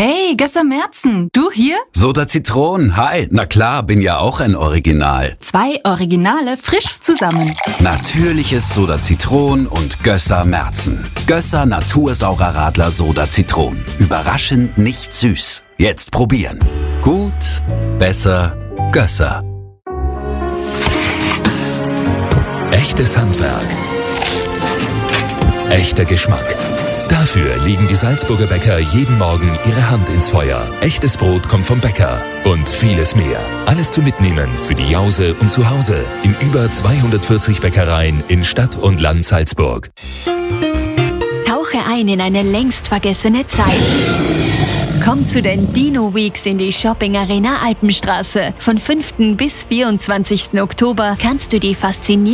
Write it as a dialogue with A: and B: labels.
A: Hey, Gösser Merzen, du hier?
B: Soda Zitron, hi. Na klar, bin ja auch ein Original.
A: 2 Originale frisch zusammen.
B: Natürliches Soda Zitron und Gösser Merzen. Gösser Natursaurer Radler Soda Zitron. Überraschend nicht süß. Jetzt probieren. Gut, besser, Gösser.
C: Echtes Handwerk. Echter Geschmack. Dafür legen die Salzburger Bäcker jeden Morgen ihre Hand ins Feuer. Echtes Brot kommt vom Bäcker und vieles mehr. Alles zum Mitnehmen für die Jause und zu Hause in über 240 Bäckereien in Stadt und Land Salzburg.
D: Tauche ein in eine längst vergessene Zeit. Komm zu den Dino Weeks in die Shopping Arena Alpenstraße. Von 5. bis 24. Oktober kannst du die faszinierende